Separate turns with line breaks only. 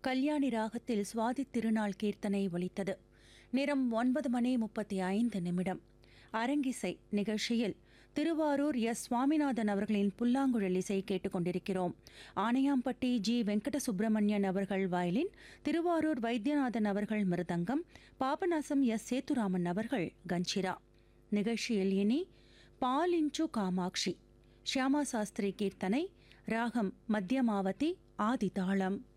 கல்யாணி ராகத்தில் சுவாதி திருநாள் கீர்த்தனை ஒலித்தது. நேரம் 9:35. அரங்கிசை நிகழ்ச்சியில் திருவாரூர் எஸ். சுவாமிநாதன் அவர்களின் புல்லாங்குழல் இசை கேட்டுக்கொண்டிருக்கிறோம். ஆனையாம்பட்டி ஜி. வெங்கட சுப்பிரமணியன் அவர்கள் வயலின், திருவாரூர் வைத்தியநாதன் அவர்கள் மிருதங்கம், பாபநாசம் எஸ். சேத்துராமன் அவர்கள் கஞ்சிரா. நிகழ்ச்சியில் இனி பாலிஞ்சு காமாட்சி ஷியாமா சாஸ்திரி கீர்த்தனை, ராகம் மத்தியமாவதி, ஆதிதாளம்.